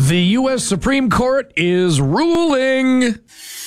The U.S. Supreme Court is ruling.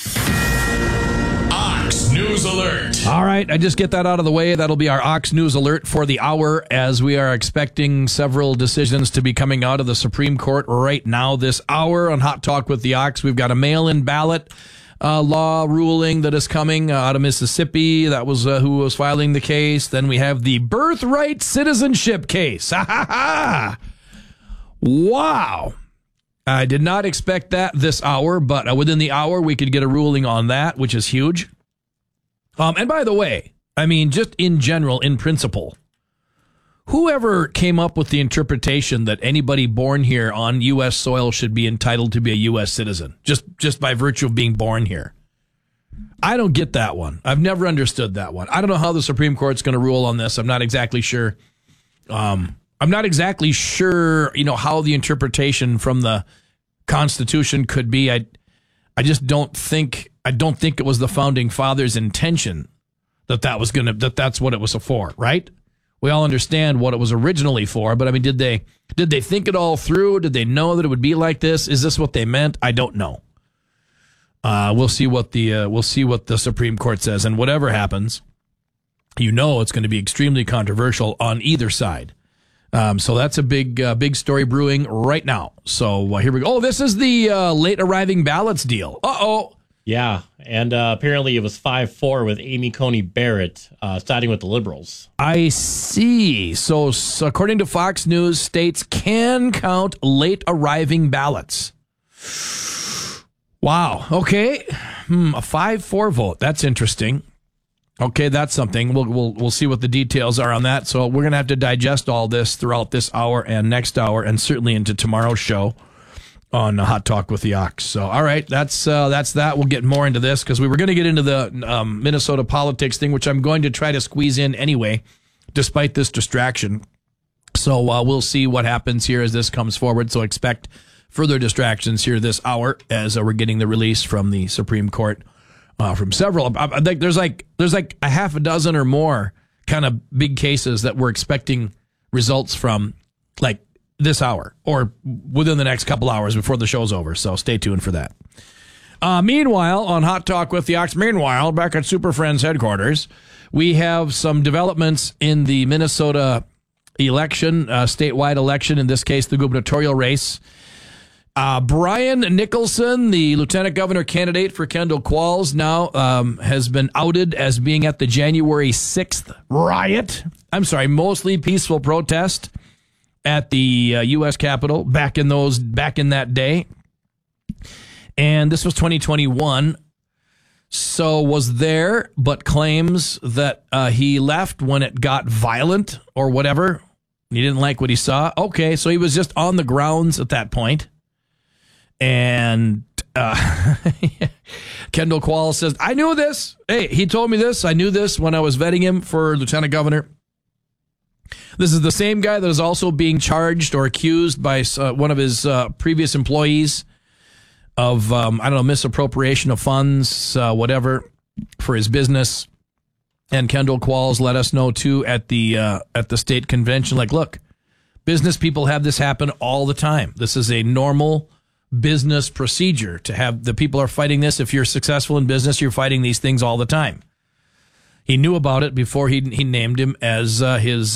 Ox News Alert. All right, I just get that out of the way. That'll be our Ox News Alert for the hour, as we are expecting several decisions to be coming out of the Supreme Court right now this hour on Hot Talk with the Ox. We've got a mail-in ballot law ruling that is coming out of Mississippi. That was who was filing the case. Then we have the birthright citizenship case. Ha ha ha! Wow. I did not expect that this hour, but within the hour we could get a ruling on that, which is huge. And by the way, I mean, just in general, in principle, whoever came up with the interpretation that anybody born here on U.S. soil should be entitled to be a U.S. citizen, just by virtue of being born here. I don't get that one. I've never understood that one. I don't know how the Supreme Court's going to rule on this. I'm not exactly sure. I'm not exactly sure, how the interpretation from the Constitution could be. I just don't think it was the founding fathers' intention that's what it was for, right? We all understand what it was originally for, but I mean, did they think it all through? Did they know that it would be like this? Is this what they meant? I don't know. We'll see what the Supreme Court says, and whatever happens, it's going to be extremely controversial on either side. So that's a big story brewing right now. So here we go. Oh, this is the late arriving ballots deal. Uh-oh. Yeah, and apparently it was 5-4 with Amy Coney Barrett siding with the Liberals. I see. So according to Fox News, states can count late arriving ballots. Wow. Okay. A 5-4 vote. That's interesting. Okay, that's something. We'll see what the details are on that. So we're going to have to digest all this throughout this hour and next hour, and certainly into tomorrow's show on Hot Talk with the Ox. So, all right, that's that. We'll get more into this because we were going to get into the Minnesota politics thing, which I'm going to try to squeeze in anyway, despite this distraction. So we'll see what happens here as this comes forward. So expect further distractions here this hour as we're getting the release from the Supreme Court. From several, I think there's like a half a dozen or more kind of big cases that we're expecting results from, like this hour or within the next couple hours before the show's over. So stay tuned for that. Meanwhile, on Hot Talk with the Ox, back at Super Friends headquarters, we have some developments in the Minnesota election, statewide election, in this case, the gubernatorial race. Brian Nicholson, the lieutenant governor candidate for Kendall Qualls, now has been outed as being at the January 6th riot. I'm sorry, mostly peaceful protest at the U.S. Capitol back in that day. And this was 2021. So was there, but claims that he left when it got violent or whatever. He didn't like what he saw. Okay, so he was just on the grounds at that point. And Kendall Qualls says, I knew this. Hey, he told me this. I knew this when I was vetting him for lieutenant governor. This is the same guy that is also being charged or accused by one of his previous employees of, misappropriation of funds, whatever, for his business. And Kendall Qualls let us know, too, at the state convention, like, look, business people have this happen all the time. This is a normal business procedure to have. The people are fighting this. If you're successful in business, you're fighting these things all the time. He knew about it before he named him as his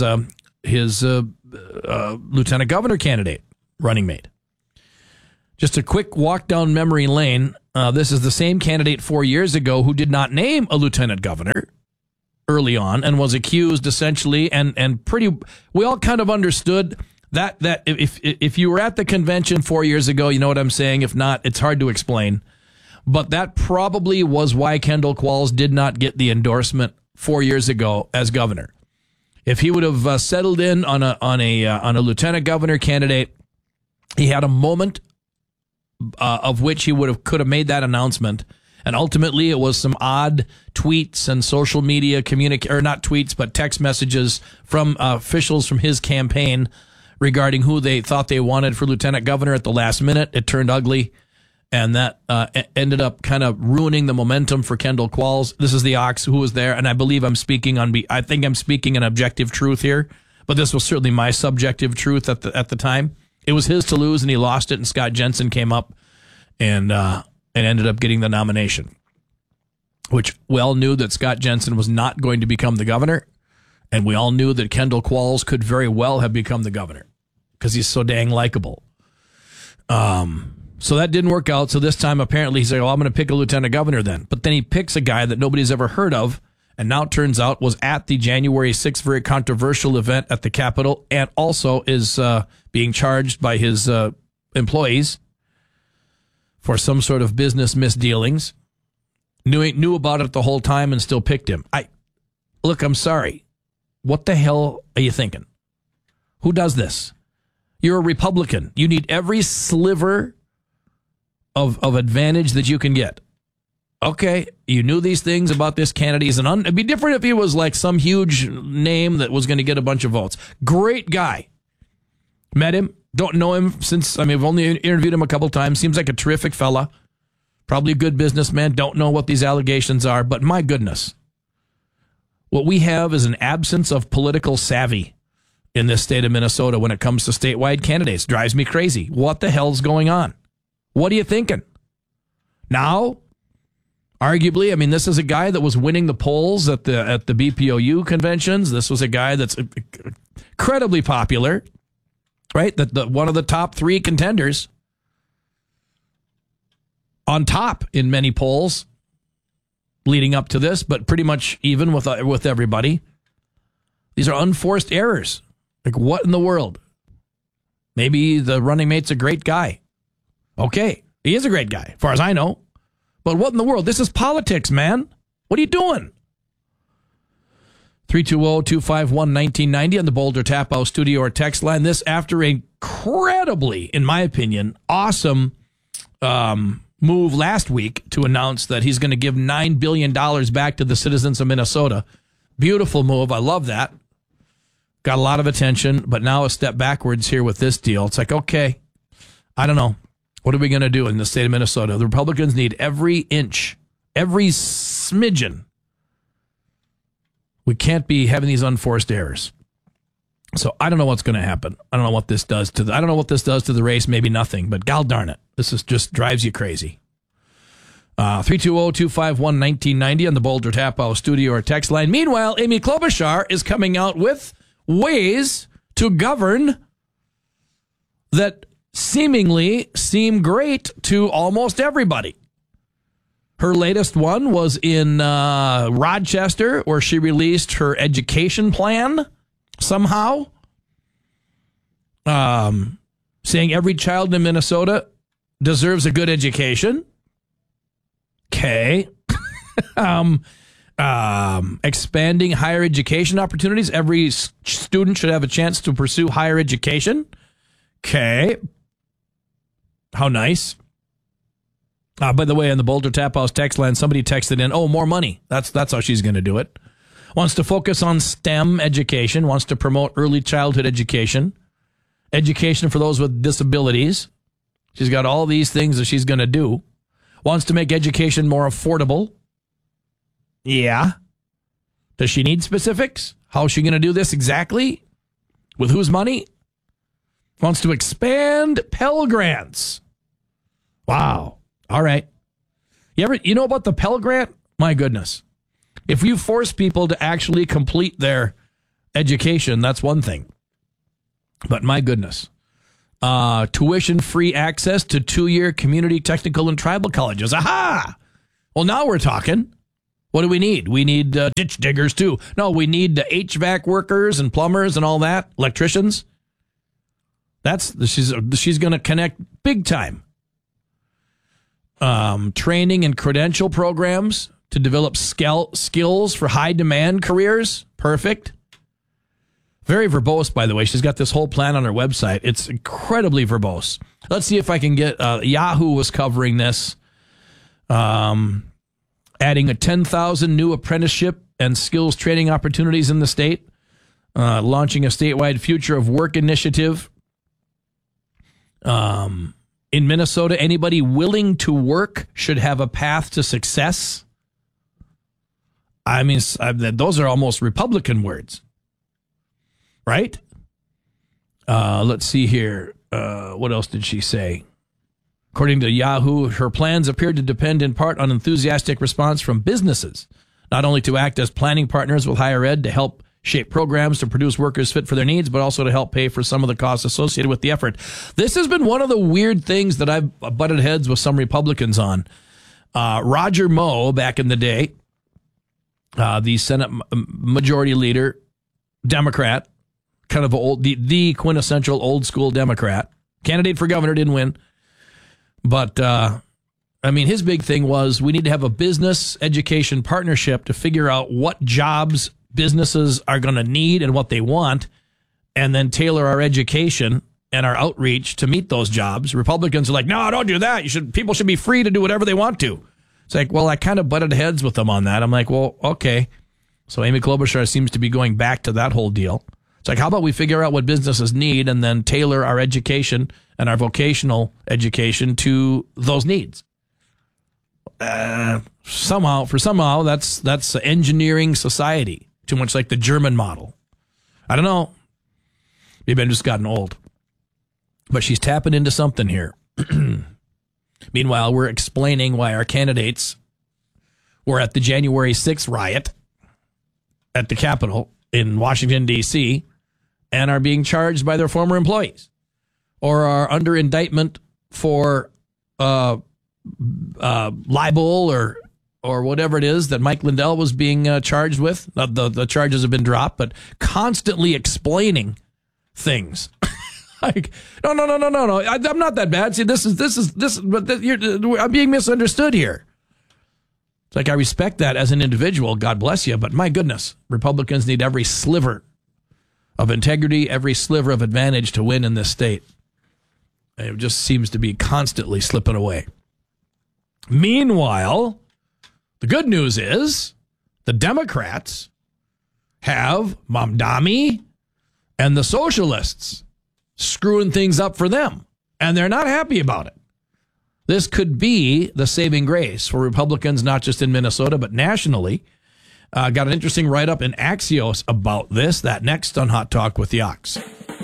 lieutenant governor candidate, running mate. Just a quick walk down memory lane. This is the same candidate 4 years ago who did not name a lieutenant governor early on and was accused essentially and pretty. We all kind of understood that if you were at the convention 4 years ago, you know what I'm saying. If not, it's hard to explain. But that probably was why Kendall Qualls did not get the endorsement 4 years ago as governor. If he would have settled in on a lieutenant governor candidate, he had a moment of which he could have made that announcement. And ultimately, it was some odd tweets and social media or not tweets, but text messages from officials from his campaign regarding who they thought they wanted for lieutenant governor at the last minute. It turned ugly, and that ended up kind of ruining the momentum for Kendall Qualls. This is the Ox who was there, and I believe I'm speaking I think I'm speaking an objective truth here, but this was certainly my subjective truth at the time. It was his to lose, and he lost it, and Scott Jensen came up and ended up getting the nomination, which we all knew that Scott Jensen was not going to become the governor, and we all knew that Kendall Qualls could very well have become the governor because he's so dang likable. So that didn't work out. So this time, apparently, he's like, I'm going to pick a lieutenant governor then. But then he picks a guy that nobody's ever heard of, and now it turns out was at the January 6th very controversial event at the Capitol, and also is being charged by his employees for some sort of business misdealings. Knew about it the whole time and still picked him. I'm sorry. What the hell are you thinking? Who does this? You're a Republican. You need every sliver of advantage that you can get. Okay, you knew these things about this candidate. It'd be different if he was like some huge name that was going to get a bunch of votes. Great guy. Met him. Don't know him since, I've only interviewed him a couple times. Seems like a terrific fella. Probably a good businessman. Don't know what these allegations are, but my goodness. What we have is an absence of political savvy in this state of Minnesota when it comes to statewide candidates. Drives me crazy. What the hell's going on? What are you thinking? Now, arguably, this is a guy that was winning the polls at the BPOU conventions. This was a guy that's incredibly popular, right? The one of the top 3 contenders on top in many polls leading up to this, but pretty much even with everybody. These are unforced errors. Like, what in the world? Maybe the running mate's a great guy. Okay, he is a great guy, as far as I know. But what in the world? This is politics, man. What are you doing? 320-251-1990 on the Boulder Tap House studio or text line. This after a incredibly, in my opinion, awesome move last week to announce that he's going to give $9 billion back to the citizens of Minnesota. Beautiful move. I love that. Got a lot of attention, but now a step backwards here with this deal. It's like, okay, I don't know. What are we going to do in the state of Minnesota? The Republicans need every inch, every smidgen. We can't be having these unforced errors. So I don't know what's going to happen. I don't know what this does to the race. Maybe nothing, but god darn it. This is just drives you crazy. 320-251-1990 on the Boulder Tap House studio or text line. Meanwhile, Amy Klobuchar is coming out with ways to govern that seemingly seem great to almost everybody. Her latest one was in Rochester, where she released her education plan somehow, saying every child in Minnesota deserves a good education. Okay. Expanding higher education opportunities. Every student should have a chance to pursue higher education. Okay. How nice. By the way, on the Boulder Tap House text line, somebody texted in, more money. That's how she's going to do it. Wants to focus on STEM education, wants to promote early childhood education, education for those with disabilities. She's got all these things that she's going to do. Wants to make education more affordable. Yeah. Does she need specifics? How is she going to do this exactly? With whose money? Wants to expand Pell Grants. Wow. All right. You know about the Pell Grant? My goodness. If you force people to actually complete their education, that's one thing. But my goodness. Tuition-free access to 2-year community, technical, and tribal colleges. Aha! Well, now we're talking. What do we need? We need ditch diggers, too. No, we need HVAC workers and plumbers and all that, electricians. She's going to connect big time. Training and credential programs to develop skills for high-demand careers. Perfect. Very verbose, by the way. She's got this whole plan on her website. It's incredibly verbose. Let's see if I can get... Yahoo was covering this. Adding a 10,000 new apprenticeship and skills training opportunities in the state. Launching a statewide future of work initiative. In Minnesota, anybody willing to work should have a path to success. I mean, those are almost Republican words, right? Let's see here. what else did she say? According to Yahoo, her plans appeared to depend in part on enthusiastic response from businesses, not only to act as planning partners with higher ed to help shape programs to produce workers fit for their needs, but also to help pay for some of the costs associated with the effort. This has been one of the weird things that I've butted heads with some Republicans on. Roger Moe, back in the day, the Senate Majority Leader, Democrat, kind of the quintessential old school Democrat, candidate for governor, didn't win. But, his big thing was we need to have a business education partnership to figure out what jobs businesses are going to need and what they want, and then tailor our education and our outreach to meet those jobs. Republicans are like, no, don't do that. People should be free to do whatever they want to. It's like, well, I kind of butted heads with them on that. I'm like, well, okay. So Amy Klobuchar seems to be going back to that whole deal. It's like, how about we figure out what businesses need and then tailor our education and our vocational education to those needs? Somehow that's engineering society. Too much like the German model. I don't know. Maybe I've just gotten old. But she's tapping into something here. Meanwhile, we're explaining why our candidates were at the January 6th riot at the Capitol in Washington, D.C., and are being charged by their former employees or are under indictment for libel or whatever it is that Mike Lindell was being charged with. The charges have been dropped, but constantly explaining things. Like, no. I'm not that bad. See, I'm being misunderstood here. It's like, I respect that as an individual. God bless you. But my goodness, Republicans need every sliver of integrity, every sliver of advantage to win in this state. It just seems to be constantly slipping away. Meanwhile, the good news is the Democrats have Mamdani and the socialists screwing things up for them, and they're not happy about it. This could be the saving grace for Republicans, not just in Minnesota, but nationally. Got an interesting write-up in Axios about this. That next on Hot Talk with the Ox.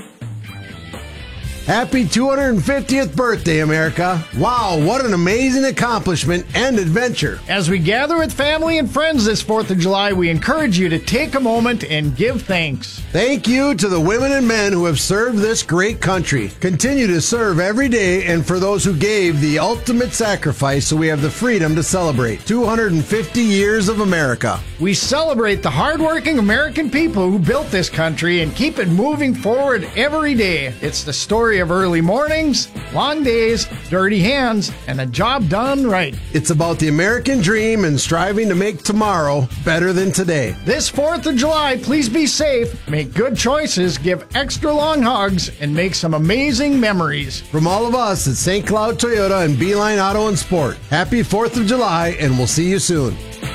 Happy 250th birthday, America. Wow, what an amazing accomplishment and adventure. As we gather with family and friends this 4th of July, we encourage you to take a moment and give thanks. Thank you to the women and men who have served this great country. Continue to serve every day, and for those who gave the ultimate sacrifice so we have the freedom to celebrate 250 years of America. We celebrate the hardworking American people who built this country and keep it moving forward every day. It's the story of early mornings, long days, dirty hands, and a job done right. It's about the American dream and striving to make tomorrow better than today. This 4th of July, please be safe, make good choices, give extra long hugs, and make some amazing memories. From all of us at St. Cloud Toyota and Beeline Auto and Sport, happy 4th of July, and we'll see you soon.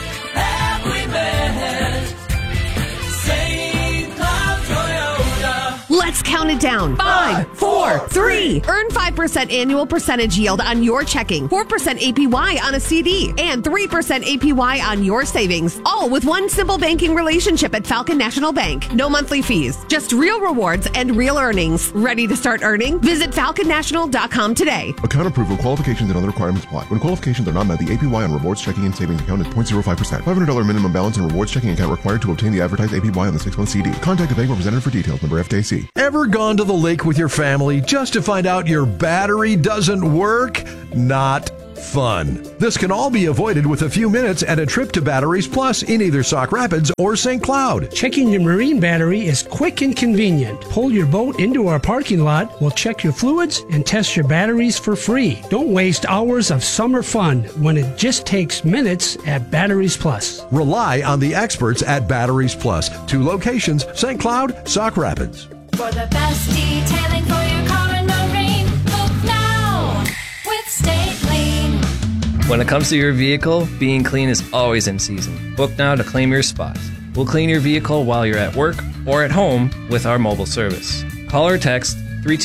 Let's count it down. 5, 4, 3. Earn 5% annual percentage yield on your checking, 4% APY on a CD, and 3% APY on your savings. All with one simple banking relationship at Falcon National Bank. No monthly fees, just real rewards and real earnings. Ready to start earning? Visit falconnational.com today. Account approval, qualifications, and other requirements apply. When qualifications are not met, the APY on rewards checking and savings account is 0.05%. $500 minimum balance and rewards checking account required to obtain the advertised APY on the 6-month CD. Contact a bank representative for details. Member FDIC. Ever gone to the lake with your family just to find out your battery doesn't work? Not fun. This can all be avoided with a few minutes and a trip to Batteries Plus in either Sauk Rapids or St. Cloud. Checking your marine battery is quick and convenient. Pull your boat into our parking lot, we'll check your fluids and test your batteries for free. Don't waste hours of summer fun when it just takes minutes at Batteries Plus. Rely on the experts at Batteries Plus. 2 locations, St. Cloud, Sauk Rapids. For the best detailing for your car and marine, book now with Stay Clean. When it comes to your vehicle, being clean is always in season. Book now to claim your spot. We'll clean your vehicle while you're at work or at home with our mobile service. Call or text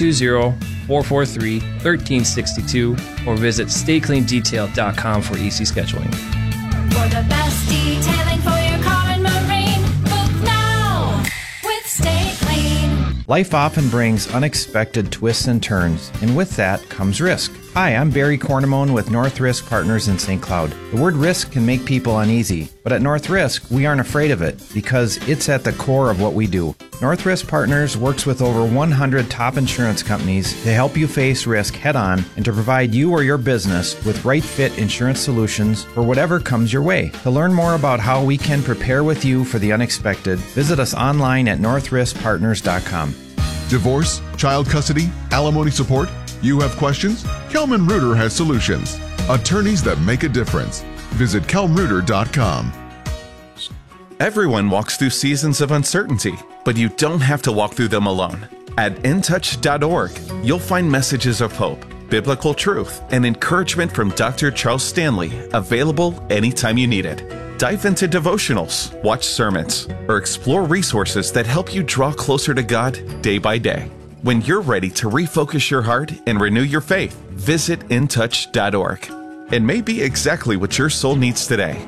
320-443-1362 or visit staycleandetail.com for easy scheduling. For the best detailing for your car and marine, book now with Stay Clean. Life often brings unexpected twists and turns, and with that comes risk. Hi, I'm Barry Cornamone with North Risk Partners in St. Cloud. The word risk can make people uneasy, but at North Risk, we aren't afraid of it because it's at the core of what we do. North Risk Partners works with over 100 top insurance companies to help you face risk head-on and to provide you or your business with right-fit insurance solutions for whatever comes your way. To learn more about how we can prepare with you for the unexpected, visit us online at northriskpartners.com. Divorce, child custody, alimony support? You have questions? Kelman Reuter has solutions. Attorneys that make a difference. Visit kelmreuter.com. Everyone walks through seasons of uncertainty, but you don't have to walk through them alone. At intouch.org, you'll find messages of hope, biblical truth, and encouragement from Dr. Charles Stanley, available anytime you need it. Dive into devotionals, watch sermons, or explore resources that help you draw closer to God day by day. When you're ready to refocus your heart and renew your faith, visit intouch.org. It may be exactly what your soul needs today.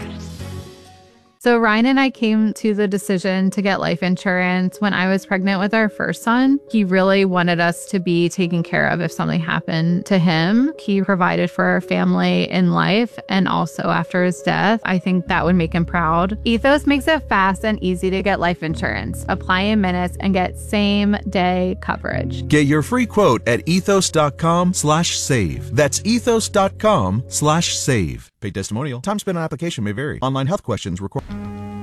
So Ryan and I came to the decision to get life insurance when I was pregnant with our first son. He really wanted us to be taken care of if something happened to him. He provided for our family in life and also after his death. I think that would make him proud. Ethos makes it fast and easy to get life insurance. Apply in minutes and get same-day coverage. Get your free quote at ethos.com/save. That's ethos.com/save. Paid testimonial. Time spent on application may vary. Online health questions required.